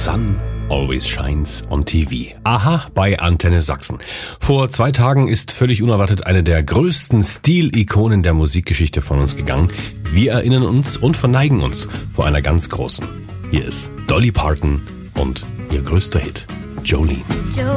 Sun always shines on TV. Aha, bei Antenne Sachsen. Vor 2 Tagen ist völlig unerwartet eine der größten Stilikonen der Musikgeschichte von uns gegangen. Wir erinnern uns und verneigen uns vor einer ganz großen. Hier ist Dolly Parton und ihr größter Hit, Jolene.